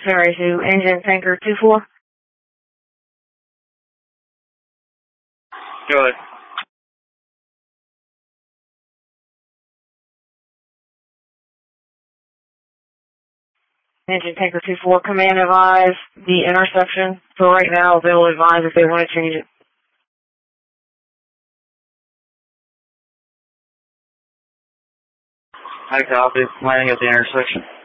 Sorry, to Engine Tanker 24. Go ahead. Engine Tanker 24, command advise the intersection. For right now, they'll advise if they want to change it. I copy. Landing at the intersection.